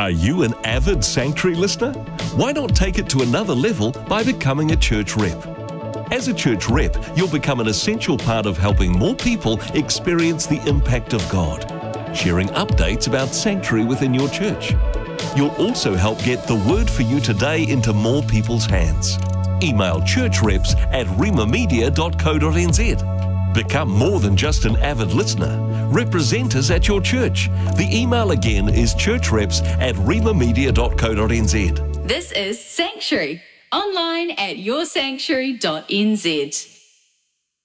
Are you an avid Sanctuary listener? Why not take it to another level by becoming a church rep? As a church rep, you'll become an essential part of helping more people experience the impact of God, sharing updates about Sanctuary within your church. You'll also help get the word for you today into more people's hands. Email churchreps@rimamedia.co.nz. Become more than just an avid listener. Represent us at your church. The email again is churchreps@rimamedia.co.nz. This is Sanctuary, online at yoursanctuary.nz.